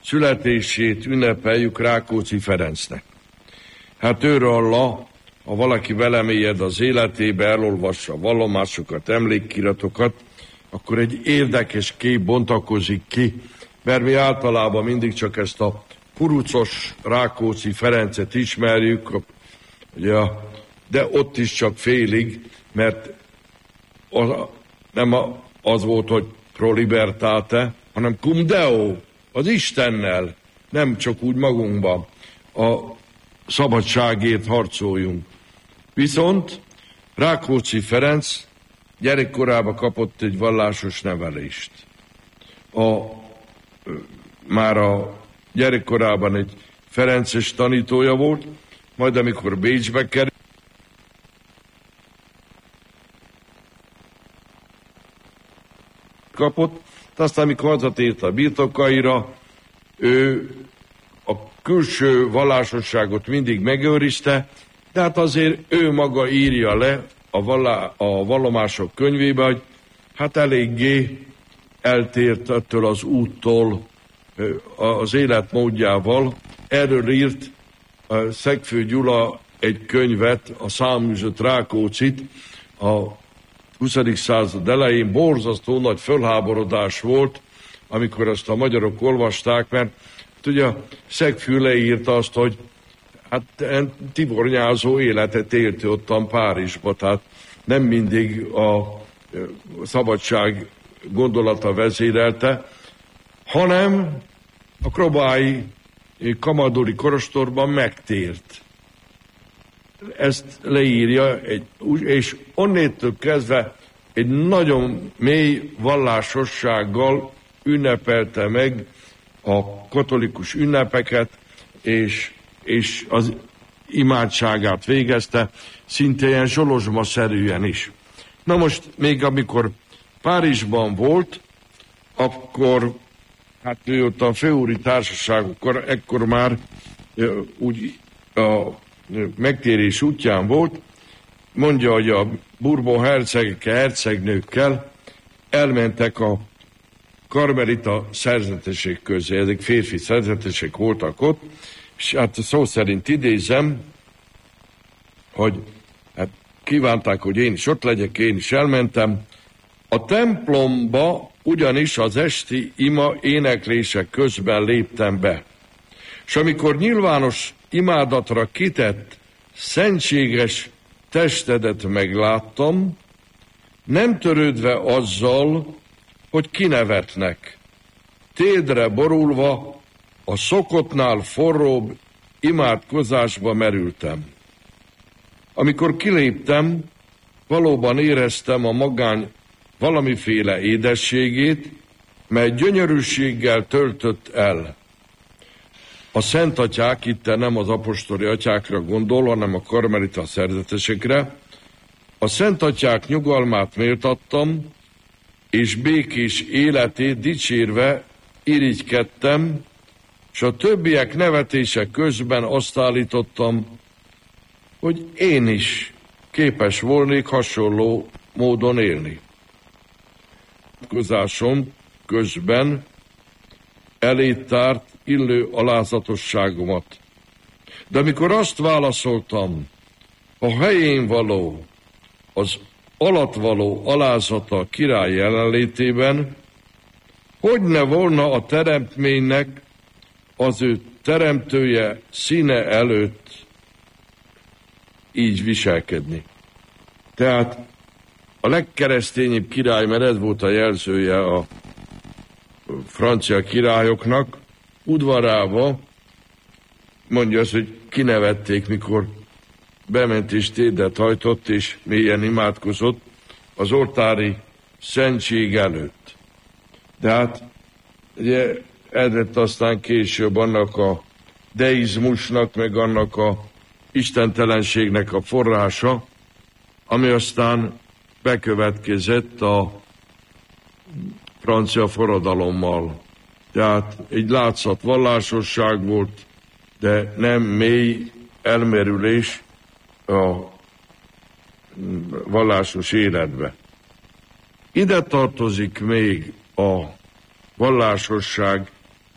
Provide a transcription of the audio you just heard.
születését ünnepeljük Rákóczi Ferencnek. Hát őről, ha valaki belemélyed az életébe, elolvassa a vallomásokat, emlékkiratokat, akkor egy érdekes kép bontakozik ki, mert mi általában mindig csak ezt a kurucos Rákóczi Ferencet ismerjük, ugye, de ott is csak félig, mert nem az volt, hogy pro libertate, hanem cum Deo, az Istennel, nem csak úgy magunkban a szabadságért harcoljunk. Viszont Rákóczi Ferenc gyerekkorában kapott egy vallásos nevelést. Már a gyerekkorában egy ferences tanítója volt, majd amikor Bécsbe került, kapott, aztán amikor hazatért a birtokaira, ő a külső vallásosságot mindig megőrizte, de hát azért ő maga írja le a vallomások könyvébe, hogy hát eléggé eltért ettől az úttól, az életmódjával. Erről írt Szegfő Gyula egy könyvet, a Száműzött Rákóczit, a 20. század elején. Borzasztó nagy fölháborodás volt, amikor azt a magyarok olvasták, mert ugye Szegfű leírta azt, hogy hát tibornyázó életet élt ottan Párizsba, tehát nem mindig a szabadság gondolata vezérelte, hanem a krobái kamadori kolostorban megtért. Ezt leírja, és onnétől kezdve egy nagyon mély vallásossággal ünnepelte meg a katolikus ünnepeket, és az imádságát végezte, szinte ilyen Zsolozsma-szerűen is. Na most még amikor Párizsban volt, akkor hát ő ott a főúri társaságokkor, ekkor már úgy a megtérés útján volt, mondja, hogy a Bourbon hercegekkel, hercegnőkkel elmentek a karmelita szerzetesek közé, ezek férfi szerzetesek voltak ott, és hát szó szerint idézem, hogy hát kívánták, hogy én is ott legyek, én is elmentem. A templomba ugyanis az esti ima éneklések közben léptem be. És amikor nyilvános imádatra kitett szentséges testedet megláttam, nem törődve azzal, hogy kinevetnek, térdre borulva a szokottnál forróbb imádkozásba merültem. Amikor kiléptem, valóban éreztem a magány valamiféle édességét, mely gyönyörűséggel töltött el. A szent atyák, itt nem az apostoli atyákra gondol, hanem a karmelita szerzetesekre, a szent atyák nyugalmát méltattam, és békés életét dicsérve irigykedtem, és a többiek nevetése közben azt állítottam, hogy én is képes volnék hasonló módon élni. Kozásom közben elétárt illő alázatosságomat. De amikor azt válaszoltam, a helyén való, az alattvaló alázata a király jelenlétében, hogy ne volna a teremtménynek az ő teremtője színe előtt így viselkedni. Tehát a legkeresztényebb király, mert ez volt a jelzője a francia királyoknak, udvarába mondja azt, hogy kinevették, mikor bement és térdet hajtott, és mélyen imádkozott az oltári szentség előtt. De hát ugye ez lett aztán később annak a deizmusnak, meg annak a istentelenségnek a forrása, ami aztán bekövetkezett a francia forradalommal. Tehát egy látszat vallásosság volt, de nem mély elmerülés a vallásos életbe. Ide tartozik még a vallásosság